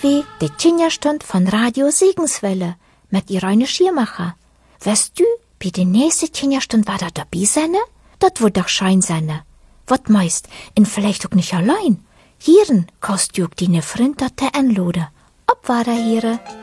wie die Kinderstund von Radio Segenswelle mit Irene Schirmacher. Weißt du, bei der nächsten Kinderstund war da dabei sein? Das wird doch schein sein. Was meist, und vielleicht auch nicht allein. Hieren kannst du auch deine Freunde anladen. Ob war da hier?